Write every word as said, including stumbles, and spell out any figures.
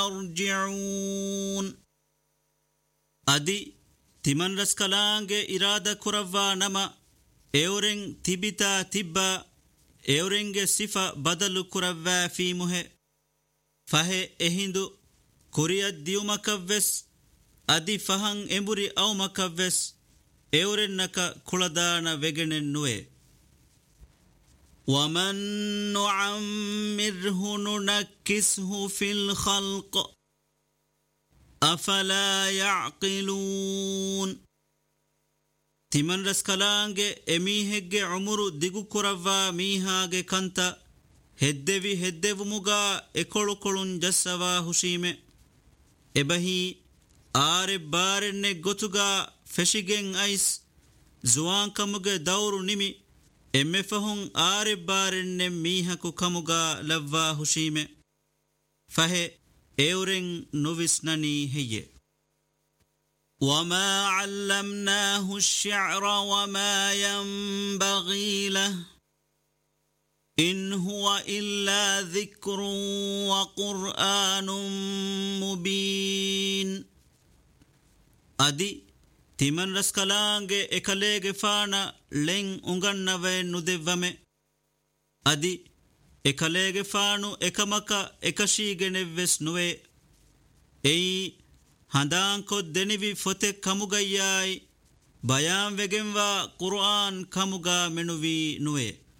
يرجعون أدي تمن رسكلانج إرادة كرفا نما إورين تبتا تبا إورينج صفة بدل كرفا في مه فهي إهندو كوريا ديو مكفس أدي فهن إمبري أو مكفس إورين نكا كولدانا وغنن نوي ومن نعمره ننكسه في الخلق أفلا يعقلون تمن رسكلانج أميهج عمر ديغو كرفا ميهاج كانتا هدوي هدو مغا اكولو كولون جسوا هشيمه ابهي آر بارن غتوغا فشيگن ايس زوان كمغ دور نيمي امفهون آر بارن ميهكو كمغا لوا هشيمه فه اورن نوفسنني هي وما علمناه الشعر وما ينبغي له إن هو إلا ذكر وقرآن مبين أدي تمن رسكلانج إكاليج فانا لين أنغنوه ندفمه أدي إكاليج فانو إكامكا إكاشيج نفس نوه أي هندان كو دنبي فتك كمغاياي بيان وگنوا قرآن كمغا منوي نوه